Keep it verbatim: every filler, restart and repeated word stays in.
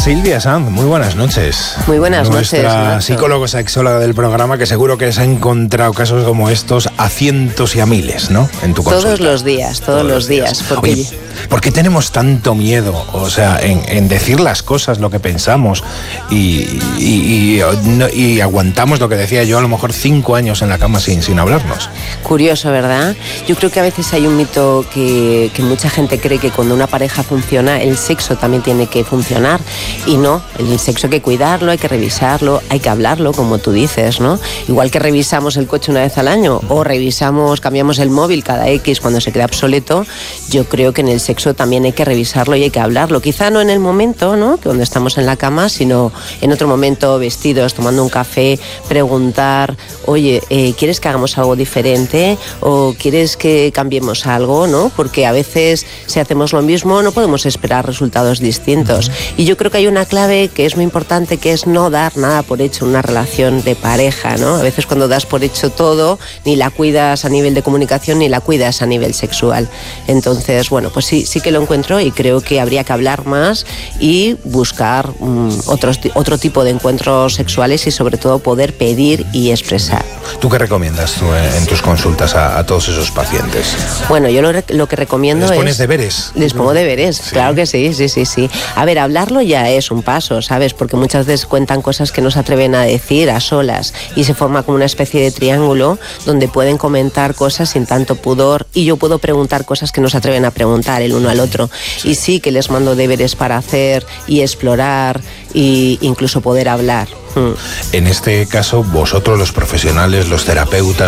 Silvia Sanz, muy buenas noches. Muy buenas Nuestra noches. Nuestra psicóloga sexóloga del programa, que seguro que se ha encontrado casos como estos a cientos y a miles, ¿no? En tu consulta. Todos los días, todos, todos los días. días porque... Oye, ¿por qué tenemos tanto miedo? O sea, en, en decir las cosas, lo que pensamos, y, y, y, y aguantamos lo que decía yo, a lo mejor cinco años en la cama sin, sin hablarnos. Curioso, ¿verdad? Yo creo que a veces hay un mito que, que mucha gente cree que cuando una pareja funciona, el sexo también tiene que funcionar. Y no, el sexo hay que cuidarlo, hay que revisarlo, hay que hablarlo, como tú dices, ¿no? Igual que revisamos el coche una vez al año o revisamos, cambiamos el móvil cada X cuando se queda obsoleto, yo creo que en el sexo también hay que revisarlo y hay que hablarlo. Quizá no en el momento, ¿no?, que donde estamos en la cama, sino en otro momento, vestidos, tomando un café, preguntar, oye, eh, ¿quieres que hagamos algo diferente? ¿O quieres que cambiemos algo? ¿No? Porque a veces, si hacemos lo mismo, no podemos esperar resultados distintos. Y yo creo que hay una clave que es muy importante, que es no dar nada por hecho en una relación de pareja, ¿no? A veces cuando das por hecho todo, ni la cuidas a nivel de comunicación, ni la cuidas a nivel sexual. Entonces, bueno, pues sí, sí que lo encuentro y creo que habría que hablar más y buscar um, otros, otro tipo de encuentros sexuales y sobre todo poder pedir y expresar. ¿Tú qué recomiendas tú en tus consultas a, a todos esos pacientes? Bueno, yo lo, lo que recomiendo es... ¿Les pones deberes? Les pongo deberes, sí. Claro que sí, sí, sí, sí. A ver, hablarlo ya es un paso, ¿sabes? Porque muchas veces cuentan cosas que no se atreven a decir a solas y se forma como una especie de triángulo donde pueden comentar cosas sin tanto pudor y yo puedo preguntar cosas que no se atreven a preguntar el uno al otro. Y sí que les mando deberes para hacer y explorar e incluso poder hablar. En este caso, vosotros los profesionales, los terapeutas,